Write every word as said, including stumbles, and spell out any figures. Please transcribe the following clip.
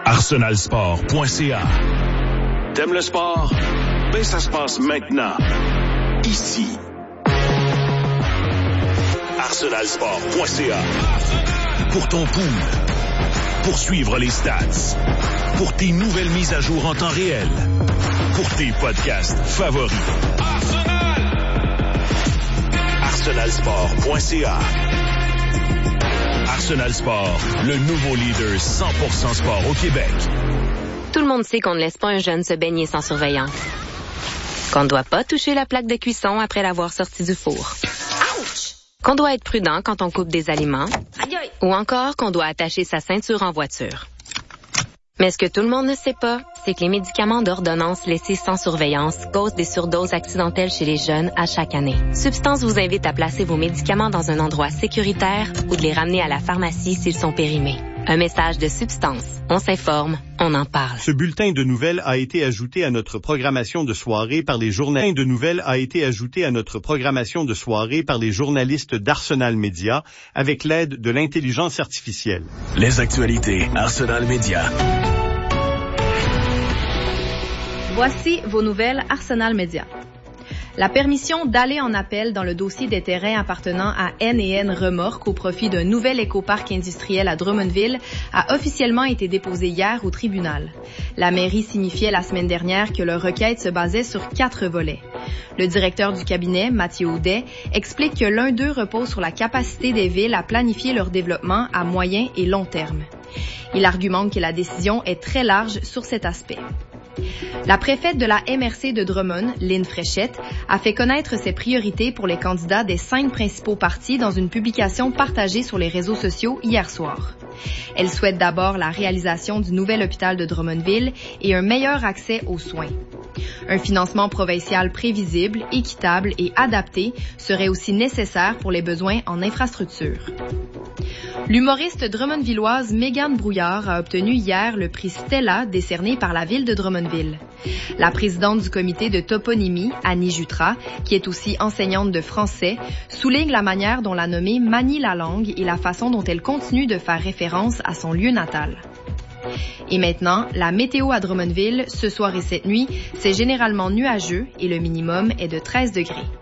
arsenal sport point c a. T'aimes le sport? Ben ça se passe maintenant. Ici. arsenal sport point c a. Pour ton pool. Pour suivre les stats. Pour tes nouvelles mises à jour en temps réel. Pour tes podcasts favoris. arsenal sport point c a. Arsenal Sport, le nouveau leader cent pour cent sport au Québec. Tout le monde sait qu'on ne laisse pas un jeune se baigner sans surveillance. Qu'on ne doit pas toucher la plaque de cuisson après l'avoir sorti du four. Ouch! Qu'on doit être prudent quand on coupe des aliments. Aïe aïe! Ou encore qu'on doit attacher sa ceinture en voiture. Mais ce que tout le monde ne sait pas, c'est que les médicaments d'ordonnance laissés sans surveillance causent des surdoses accidentelles chez les jeunes à chaque année. Substance vous invite à placer vos médicaments dans un endroit sécuritaire ou de les ramener à la pharmacie s'ils sont périmés. Un message de Substance. On s'informe, on en parle. Ce bulletin de nouvelles a été ajouté à notre programmation de soirée par les journalistes de nouvelles a été ajouté à notre programmation de soirée par les journalistes d'Arsenal Media avec l'aide de l'intelligence artificielle. Les actualités Arsenal Media. Voici vos nouvelles Arsenal Media. La permission d'aller en appel dans le dossier des terrains appartenant à N et N Remorque au profit d'un nouvel écoparc industriel à Drummondville a officiellement été déposée hier au tribunal. La mairie signifiait la semaine dernière que leur requête se basait sur quatre volets. Le directeur du cabinet, Mathieu Audet, explique que l'un d'eux repose sur la capacité des villes à planifier leur développement à moyen et long terme. Il argumente que la décision est très large sur cet aspect. La préfète de la M R C de Drummond, Lynn Fréchette, a fait connaître ses priorités pour les candidats des cinq principaux partis dans une publication partagée sur les réseaux sociaux hier soir. Elle souhaite d'abord la réalisation du nouvel hôpital de Drummondville et un meilleur accès aux soins. Un financement provincial prévisible, équitable et adapté serait aussi nécessaire pour les besoins en infrastructure. L'humoriste drummondvilloise Mégane Brouillard a obtenu hier le prix Stella décerné par la ville de Drummondville. La présidente du comité de toponymie, Annie Jutras, qui est aussi enseignante de français, souligne la manière dont la nommée manie la langue et la façon dont elle continue de faire référence à son lieu natal. Et maintenant, la météo à Drummondville, ce soir et cette nuit, c'est généralement nuageux et le minimum est de treize degrés.